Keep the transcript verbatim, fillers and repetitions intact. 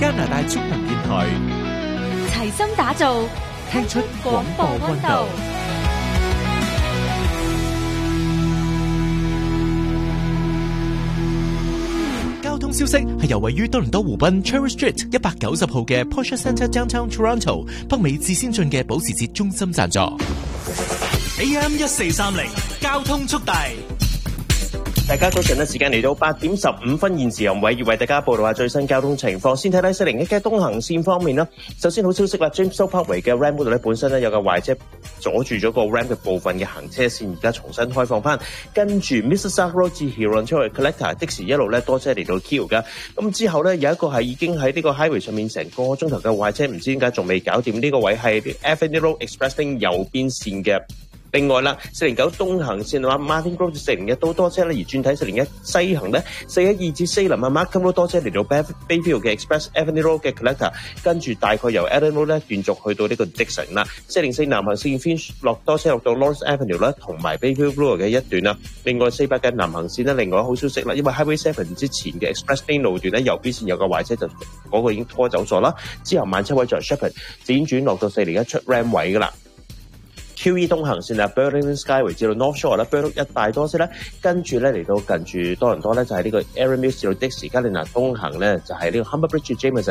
加拿大中文電台， 齊心打造， 聽出廣播溫度。交通消息係由位於多倫多湖濱 Cherry Street 一百九十號嘅 Porsche Centre Downtown Toronto 北美至先進嘅保時捷中心贊助。 A M 一四三零交通速遞。 大家早晨呢，時間嚟到八點十五分，現時由偉業為大家報道下最新交通情況。先睇睇四零一嘅東行線方面啦。首先好消息啦 ，James Parkway 嘅 ramp 嗰度咧，本身咧有個壞車阻住咗個 ramp 嘅部分嘅行車線，而家重新開放翻。跟住 Mississauga Road 至 Huron 出去 Collector 的士一路咧多車嚟到 Q 噶。咁之後咧有一個係已經喺呢個 highway 上面成個鐘頭嘅壞車，唔知點解仲未搞掂。呢、這個位係 Avenue Road Express Lane 右邊線嘅。另外啦，四零九東行線啊 ，Martin Road 四零一都多車咧，而轉睇四零一西行咧，四一二至四零啊 ，Markham Road 多車嚟到 Bayfield 嘅 Express Avenue Road 嘅 Collector， 跟住大概由 Allen Road 咧斷續去到呢個 Dixon 啦，四零四南行線 Finch 落多車落到 Lawrence Avenue 啦，同埋 Bayfield Road 嘅一段啦。另外四百嘅南行線咧，另外好消息啦，因為 Highway Seven 之前嘅 Express Lane 路段咧，右邊線有個壞車就嗰、那個已經拖走咗啦，之後慢車位在 Shepherd 輾轉落到四零一出 Ram 位噶啦。Q E 東行線啊 ，Burlington Skyway 至到 North Shore 啦 ，Burlington 一大多車咧，跟住咧嚟到近住多倫多咧，就係、是、呢個 Erin Mills 至到的士加利納東行咧，就係、是、呢個 Humber Bridge 至 Jameson。